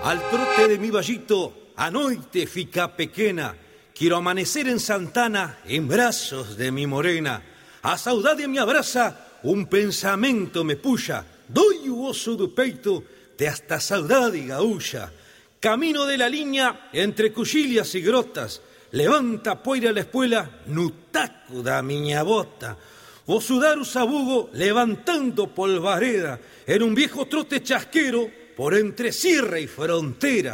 Al trote de mi vallito, a noite fica pequena. Quiero amanecer en Santana, en brazos de mi morena. A saudade me abraza, un pensamento me puxa. Doi o oso do peito, de hasta saudade gaúcha. Camino de la línea, entre cuchillas y grotas. Levanta poira la espuela, no taco da miña bota. Vos sudar o sabugo, levantando polvareda. En un viejo trote chasquero, por entre sierra y frontera.